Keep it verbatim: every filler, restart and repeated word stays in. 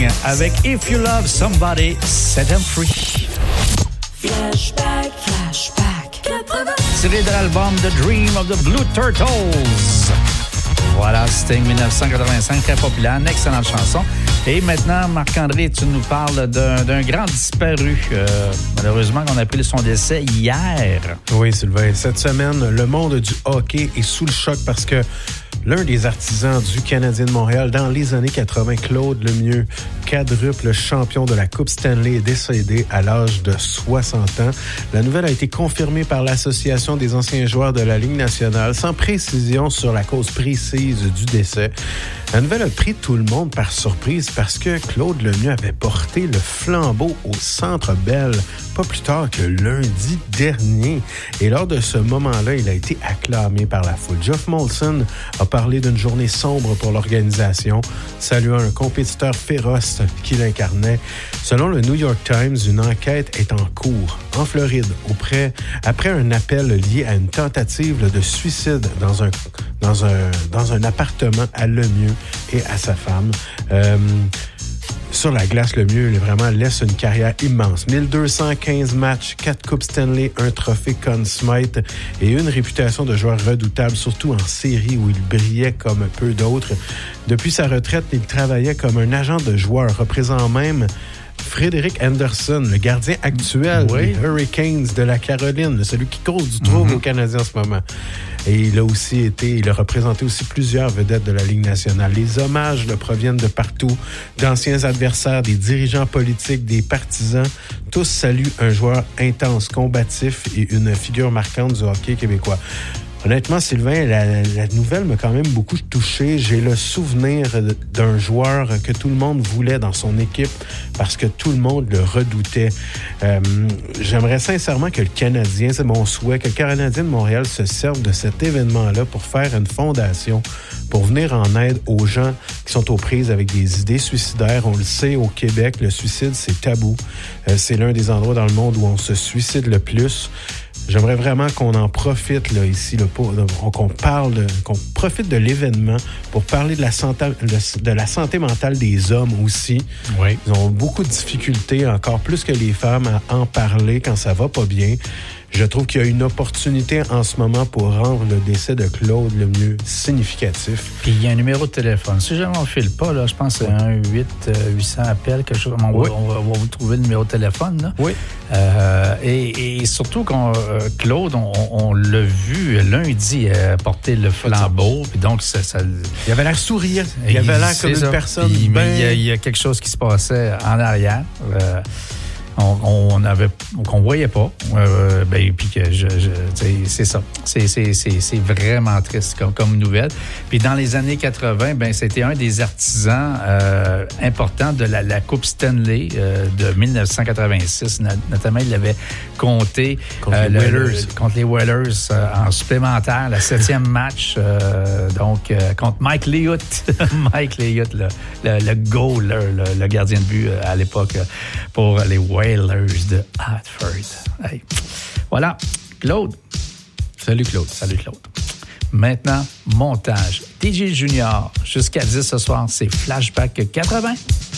King avec If You Love Somebody, Set Them Free. Flashback, flashback, quatre-vingts. Tiré de l'album The Dream of the Blue Turtles. Voilà, Sting dix-neuf cent quatre-vingt-cinq, très populaire, une excellente chanson. Et maintenant, Marc-André, tu nous parles d'un, d'un grand disparu. Euh, malheureusement, on a appris son décès hier. Oui, Sylvain. Cette semaine, le monde du hockey est sous le choc parce que l'un des artisans du Canadien de Montréal dans les années quatre-vingt, Claude Lemieux, quadruple champion de la Coupe Stanley, est décédé à l'âge de soixante ans. La nouvelle a été confirmée par l'Association des anciens joueurs de la Ligue nationale, sans précision sur la cause précise du décès. La nouvelle a pris tout le monde par surprise parce que Claude Lemieux avait porté le flambeau au Centre Bell pas plus tard que lundi dernier. Et lors de ce moment-là, il a été acclamé par la foule. Geoff Molson a parlé d'une journée sombre pour l'organisation, saluant un compétiteur féroce qu'il incarnait. Selon le New York Times, une enquête est en cours en Floride auprès, après un appel lié à une tentative de suicide dans un, dans un, dans un appartement à Lemieux et à sa femme. Euh, Sur la glace, Lemieux il vraiment laisse une carrière immense. mille deux cent quinze matchs, quatre Coupes Stanley, un trophée Conn Smythe et une réputation de joueur redoutable, surtout en série où il brillait comme peu d'autres. Depuis sa retraite, il travaillait comme un agent de joueur, représentant même Frédéric Anderson, le gardien actuel oui. des Hurricanes de la Caroline, celui qui cause du trouble mm-hmm. aux Canadiens en ce moment. Et il a aussi été, il a représenté aussi plusieurs vedettes de la Ligue nationale. Les hommages le proviennent de partout, d'anciens adversaires, des dirigeants politiques, des partisans. Tous saluent un joueur intense, combatif et une figure marquante du hockey québécois. Honnêtement, Sylvain, la, la nouvelle m'a quand même beaucoup touché. J'ai le souvenir d'un joueur que tout le monde voulait dans son équipe parce que tout le monde le redoutait. Euh, j'aimerais sincèrement que le Canadien, c'est mon souhait, que le Canadien de Montréal se serve de cet événement-là pour faire une fondation, pour venir en aide aux gens qui sont aux prises avec des idées suicidaires. On le sait, au Québec, le suicide, c'est tabou. Euh, c'est l'un des endroits dans le monde où on se suicide le plus. J'aimerais vraiment qu'on en profite là ici, là, pour, qu'on parle, de, qu'on profite de l'événement pour parler de la santé, de la santé mentale des hommes aussi. Oui. Ils ont beaucoup de difficultés, encore plus que les femmes, à en parler quand ça va pas bien. Je trouve qu'il y a une opportunité en ce moment pour rendre le décès de Claude Lemieux significatif. Puis il y a un numéro de téléphone. Si jamais on ne file pas, là, je pense que c'est un huit huit cents appels, quelque chose. On, oui. va, on, va, on va vous trouver le numéro de téléphone. Là. Oui. Euh, et, et surtout, qu'on, euh, Claude, on, on l'a vu lundi euh, porter le flambeau. Puis donc, ça, ça, il avait l'air souriant. Il avait l'air comme ça. Une personne. Puis, ben... Mais il y, a, il y a quelque chose qui se passait en arrière. Euh, On, on avait, qu'on voyait pas, euh, ben puis que je, je c'est ça, c'est c'est c'est c'est vraiment triste comme, comme nouvelle. Puis dans les années quatre-vingts, ben c'était un des artisans euh, importants de la, la Coupe Stanley euh, de dix-neuf cent quatre-vingt-six. Notamment, il avait compté contre, euh, les, le, Whalers. Le, contre les Whalers euh, en supplémentaire, le septième match, euh, donc euh, contre Mike Liut, Mike Liut, le, le, le goaler, le, le gardien de but euh, à l'époque euh, pour les Whalers. Whalers de Hartford. Hey. Voilà, Claude. Salut Claude. Salut Claude. Maintenant, montage. D J Junior, jusqu'à dix ce soir, c'est Flashback quatre-vingts.